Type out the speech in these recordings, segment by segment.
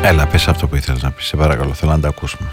Έλα, πες αυτό που ήθελες να πεις, σε παρακαλώ, θέλω να τα ακούσουμε.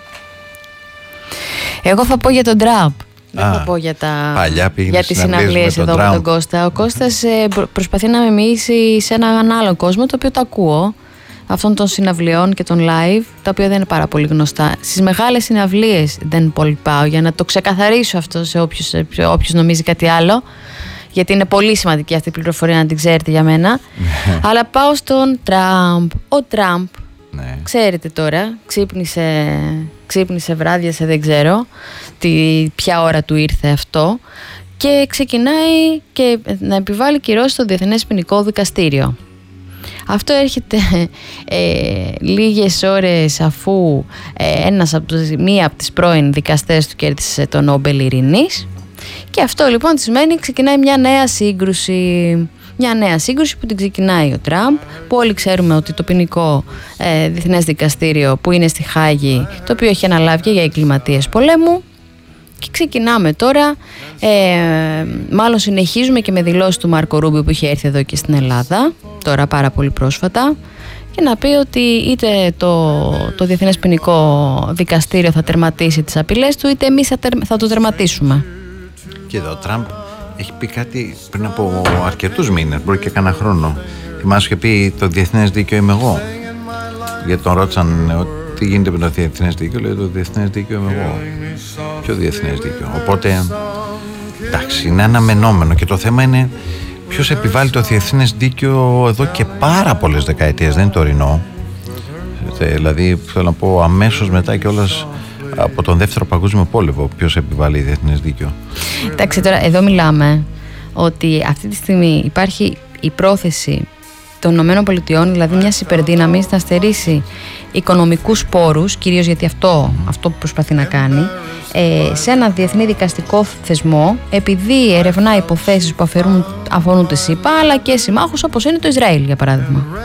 Εγώ θα πω για τον Τραμπ. Δεν θα πω για τις συναυλίες εδώ με τον Κώστα. Ο Κώστας προσπαθεί να με μοιήσει σε έναν άλλο κόσμο, το οποίο το ακούω, αυτών των συναυλιών και των live, τα οποία δεν είναι πάρα πολύ γνωστά. Στις μεγάλες συναυλίες δεν πολύ πάω, για να το ξεκαθαρίσω αυτό σε όποιος νομίζει κάτι άλλο, γιατί είναι πολύ σημαντική αυτή η πληροφορία να την ξέρετε για μένα. Αλλά πάω στον Τραμπ. Ο Τραμπ, ξέρετε τώρα, ξύπνησε, βράδιασε, δεν ξέρω ποια ώρα του ήρθε αυτό, και ξεκινάει και να επιβάλλει κυρώσεις στο Διεθνές Ποινικό Δικαστήριο. Αυτό έρχεται λίγες ώρες αφού μία από τις πρώην δικαστές του κέρδισε το Νόμπελ Ειρηνής, και αυτό λοιπόν ξεκινάει μια νέα σύγκρουση. Μια νέα σύγκρουση που την ξεκινάει ο Τραμπ, που όλοι ξέρουμε ότι το ποινικό διεθνές δικαστήριο που είναι στη Χάγη, το οποίο έχει αναλάβει για εγκληματίες πολέμου, και ξεκινάμε τώρα, μάλλον συνεχίζουμε και με δηλώσεις του Μάρκο Ρούμπιο, που είχε έρθει εδώ και στην Ελλάδα τώρα πάρα πολύ πρόσφατα, και να πει ότι είτε το Διεθνές Ποινικό Δικαστήριο θα τερματίσει τις απειλές του, είτε εμείς θα το τερματίσουμε. Και εδώ ο Τραμπ έχει πει κάτι πριν από αρκετούς μήνες, μπορεί και κανένα χρόνο. Θυμάσαι, είχε πει το διεθνές δίκαιο είμαι εγώ. Γιατί τον ρώτησαν τι γίνεται με το διεθνές δίκαιο, λέει το διεθνές δίκαιο είμαι εγώ. Ποιο διεθνές δίκαιο? Οπότε, εντάξει, είναι αναμενόμενο, και το θέμα είναι ποιος επιβάλλει το διεθνές δίκαιο εδώ και πάρα πολλές δεκαετίες, δεν είναι τωρινό. Δηλαδή, θέλω να πω, αμέσως μετά κιόλας από τον Δεύτερο Παγκόσμιο Πόλεμο, ποιος επιβάλλει διεθνές δίκαιο. Εντάξει, τώρα εδώ μιλάμε ότι αυτή τη στιγμή υπάρχει η πρόθεση των ΗΠΑ, δηλαδή μιας υπερδύναμης, να στερήσει οικονομικούς πόρους, κυρίως γιατί αυτό που προσπαθεί να κάνει, σε ένα διεθνή δικαστικό θεσμό, επειδή ερευνά υποθέσεις που αφορούν τη ΣΥΠΑ, αλλά και συμμάχους όπως είναι το Ισραήλ, για παράδειγμα.